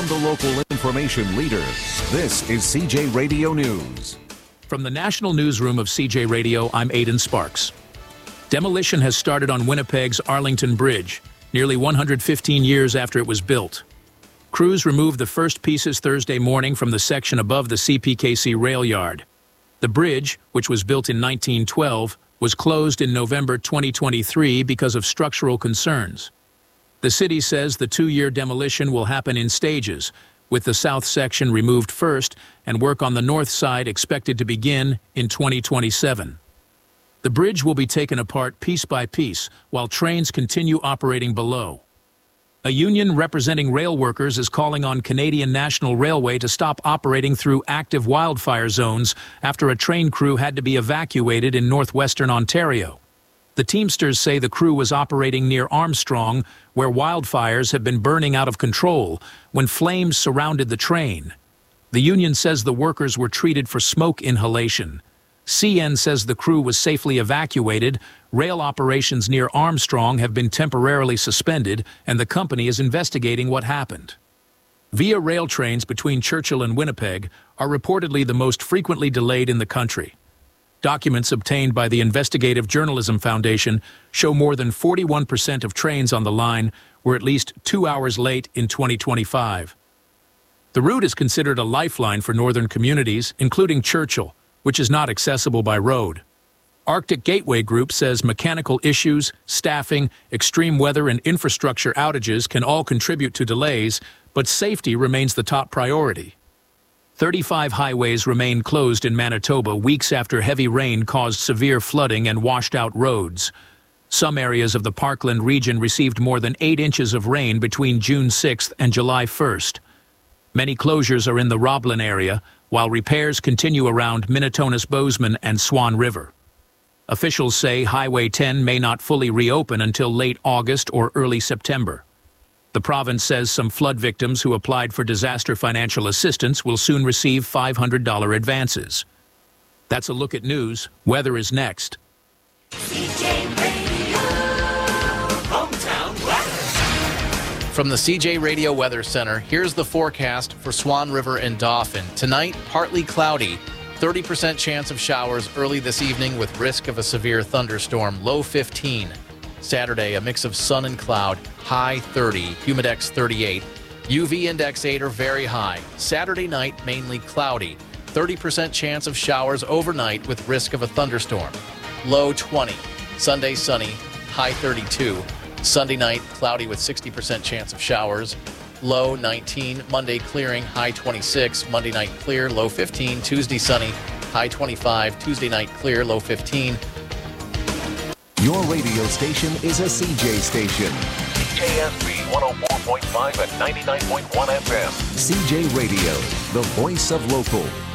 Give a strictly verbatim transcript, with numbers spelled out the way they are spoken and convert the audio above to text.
and the local information leader. This is C J Radio News. From the National Newsroom of C J Radio, I'm Aidan Sparks. Demolition has started on Winnipeg's Arlington Bridge, nearly one hundred fifteen years after it was built. Crews removed the first pieces Thursday morning from the section above the C P K C rail yard. The bridge, which was built in nineteen twelve, was closed in November twenty twenty-three because of structural concerns. The city says the two-year demolition will happen in stages, with the south section removed first and work on the north side expected to begin in twenty twenty-seven. The bridge will be taken apart piece by piece while trains continue operating below. A union representing rail workers is calling on Canadian National Railway to stop operating through active wildfire zones after a train crew had to be evacuated in northwestern Ontario. The Teamsters say the crew was operating near Armstrong, where wildfires have been burning out of control, when flames surrounded the train. The union says the workers were treated for smoke inhalation. C N says the crew was safely evacuated. Rail operations near Armstrong have been temporarily suspended, and the company is investigating what happened. Via rail trains between Churchill and Winnipeg are reportedly the most frequently delayed in the country. Documents obtained by the Investigative Journalism Foundation show more than forty-one percent of trains on the line were at least two hours late in twenty twenty-five. The route is considered a lifeline for northern communities, including Churchill, which is not accessible by road. Arctic Gateway Group says mechanical issues, staffing, extreme weather, and infrastructure outages can all contribute to delays, but safety remains the top priority. thirty-five highways remain closed in Manitoba weeks after heavy rain caused severe flooding and washed out roads. Some areas of the Parkland region received more than eight inches of rain between June sixth and July first. Many closures are in the Roblin area, while repairs continue around Minitonas Bozeman and Swan River. Officials say Highway ten may not fully reopen until late August or early September. The province says some flood victims who applied for disaster financial assistance will soon receive five hundred dollars advances. That's a look at news. Weather is next. C J Radio, hometown weather. From the C J Radio Weather Center, here's the forecast for Swan River and Dauphin. Tonight, partly cloudy. thirty percent chance of showers early this evening with risk of a severe thunderstorm, low fifteen. Saturday, a mix of sun and cloud, high thirty, humidex thirty-eight. U V index eight or very high. Saturday night, mainly cloudy. thirty percent chance of showers overnight with risk of a thunderstorm, low twenty. Sunday, sunny, high thirty-two. Sunday night, cloudy with sixty percent chance of showers, low nineteen. Monday, clearing, high twenty-six. Monday night, clear, low fifteen. Tuesday, sunny, high twenty-five. Tuesday night, clear, low fifteen. Your radio station is a C J station. C J S B one oh four point five and ninety-nine point one F M. C J Radio, the voice of local.